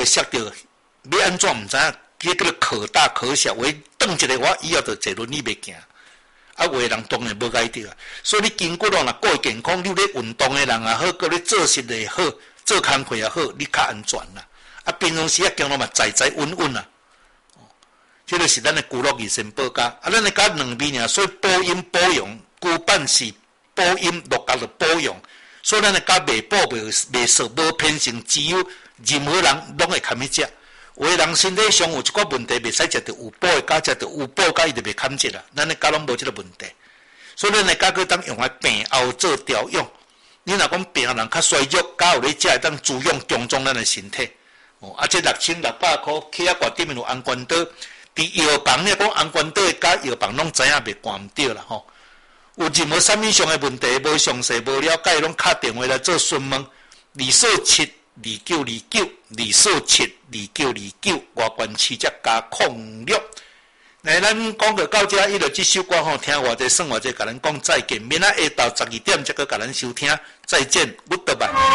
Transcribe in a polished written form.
摔到，要安怎唔知影，结果可大可小，为转一个我以后就坐轮椅袂行。啊，有的人当然无解着啊，所以你筋骨咯，若顾健康，你咧运动的人也好，搁咧做事也好，做工课也好，你较安全啦。啊，平常时啊，行路嘛，在稳稳啦。这个是咱的骨肉医生保家，啊，咱的家两面啊，所以保阴保养，骨板是保阴，落脚就保养，所以咱的家袂补袂瘦，无偏性，只有任何人拢会堪去食。有的人身体上有一寡问题，袂使食到有补的家，食到有补家，伊就袂堪食啦。咱的家拢无这个问题，所以咱的家佮当用来病后做调养。你若讲病人较衰弱，家有咧食，当滋养强壮咱的身体。哦，啊，这6600块，起啊，外顶面有红关岛，伫药房咧讲红关岛的家药房拢知影袂关唔着啦吼。有任何生理上的问题，无详细无了解，拢敲电话来做询问，2472929，2472929，外观市则加06。来，咱讲到这，伊就这首歌吼，听偌济算偌济，甲咱讲再见。明仔下昼12点，则搁甲咱收听，再见，Goodbye。